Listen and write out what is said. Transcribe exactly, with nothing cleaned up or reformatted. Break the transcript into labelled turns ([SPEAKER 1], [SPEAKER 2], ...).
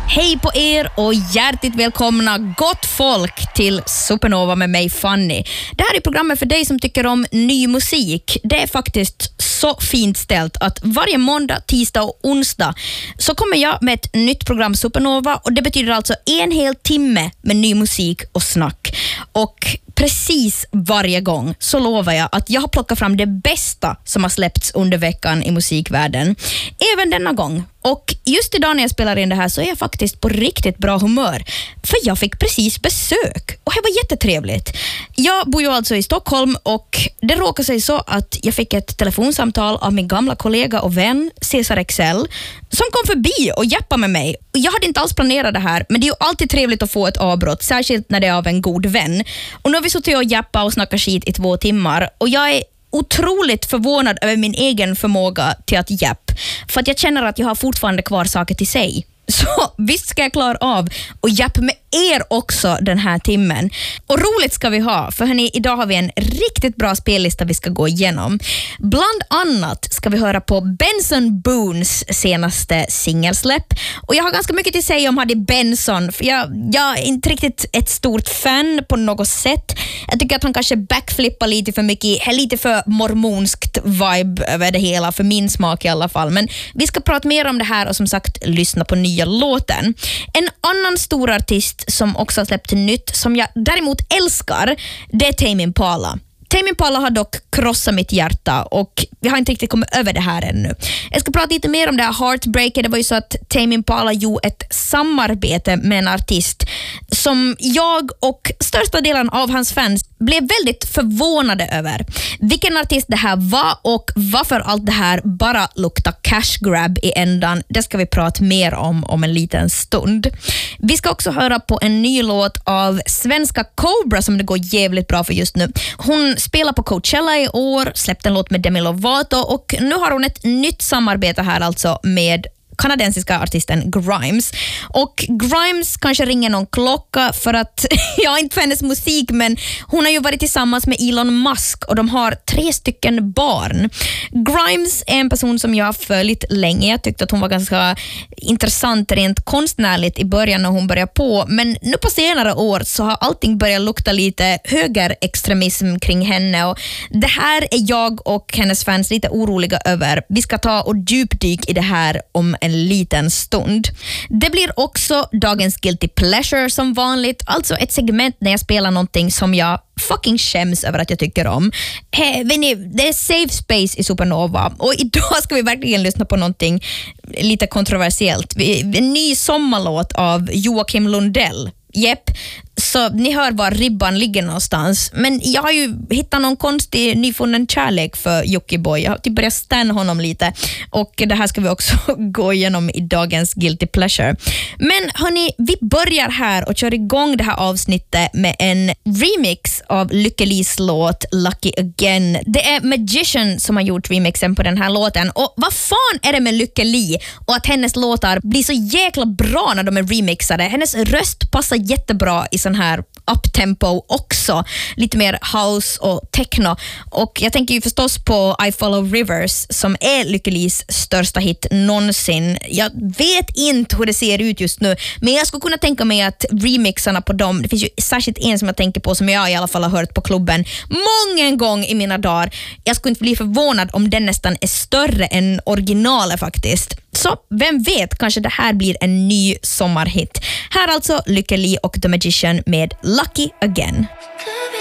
[SPEAKER 1] Hej på er och hjärtligt välkomna gott folk till Supernova med mig Fanny. Det här är programmet för dig som tycker om ny musik. Det är faktiskt så fint ställt att varje måndag, tisdag och onsdag så kommer jag med ett nytt program Supernova, och det betyder alltså en hel timme med ny musik och snack. Och precis varje gång så lovar jag att jag har plockat fram det bästa som har släppts under veckan i musikvärlden. Även denna gång. Och just idag när jag spelar in det här så är jag faktiskt på riktigt bra humör. För jag fick precis besök. Och det var jättetrevligt. Jag bor ju alltså i Stockholm och det råkar sig så att jag fick ett telefonsamtal av min gamla kollega och vän Cesar Excel som kom förbi och jappade med mig. Och jag hade inte alls planerat det här, men det är ju alltid trevligt att få ett avbrott, särskilt när det är av en god vän. Och nu har vi suttit och jappat och snackat skit i två timmar och jag är otroligt förvånad över min egen förmåga till att japp. För att jag känner att jag har fortfarande kvar saker till sig. Så visst ska jag klara av och japp med er också den här timmen. Och roligt ska vi ha, för hörni, idag har vi en riktigt bra spellista vi ska gå igenom. Bland annat ska vi höra på Benson Boones senaste singelsläpp. Och jag har ganska mycket till säga om Hardy Benson, för jag, jag är inte riktigt ett stort fan på något sätt. Jag tycker att han kanske backflippar lite för mycket, lite för mormonskt vibe över det hela, för min smak i alla fall. Men vi ska prata mer om det här och som sagt lyssna på nya låten. En annan stor artist som också har släppt nytt som jag däremot älskar, det är Tame Impala. Tame Impala har dock krossat mitt hjärta och vi har inte riktigt kommit över det här ännu. Jag ska prata lite mer om det här Heartbreaker. Det var ju så att Tame Impala gjorde ett samarbete med en artist som jag och största delen av hans fans blev väldigt förvånade över. Vilken artist det här var och varför allt det här bara luktar cash grab i ändan, det ska vi prata mer om om en liten stund. Vi ska också höra på en ny låt av svenska Cobra som det går jävligt bra för just nu. Hon spelar på Coachella i år, släppte en låt med Demi Lovato och nu har hon ett nytt samarbete här alltså med kanadensiska artisten Grimes. Och Grimes kanske ringer någon klocka för att jag är inte för hennes musik, men hon har ju varit tillsammans med Elon Musk och de har tre stycken barn. Grimes är en person som jag har följt länge. Jag tyckte att hon var ganska intressant rent konstnärligt i början när hon började på, men nu på senare år så har allting börjat lukta lite högerextremism kring henne och det här är jag och hennes fans lite oroliga över. Vi ska ta och djupdyk i det här om en liten stund. Det blir också dagens Guilty Pleasure som vanligt, alltså ett segment när jag spelar någonting som jag fucking skäms över att jag tycker om. Hey, ni, det är safe space i Supernova och idag ska vi verkligen lyssna på någonting lite kontroversiellt. En ny sommarlåt av Joakim Lundell. Jepp, så ni hör var ribban ligger någonstans. Men jag har ju hittat någon konstig nyfunnen kärlek för Jockiboi. Jag har typ börjat stanna honom lite. Och det här ska vi också gå igenom i dagens Guilty Pleasure. Men hörni, vi börjar här och kör igång det här avsnittet med en remix av Lykke Lis låt Lucky Again. Det är Magician som har gjort remixen på den här låten. Och vad fan är det med Lykke Li och att hennes låtar blir så jäkla bra när de är remixade? Hennes röst passar jättebra i sån här uptempo också. Lite mer house och techno. Och jag tänker ju förstås på I Follow Rivers som är Lykke Lis största hit någonsin. Jag vet inte hur det ser ut just nu, men jag skulle kunna tänka mig att remixarna på dem, det finns ju särskilt en som jag tänker på som jag i alla fall har hört på klubben många gånger i mina dagar. Jag skulle inte bli förvånad om den nästan är större än originalet faktiskt. Så vem vet, kanske det här blir en ny sommarhit. Här alltså Lykke Li och The Magician med Lucky Again.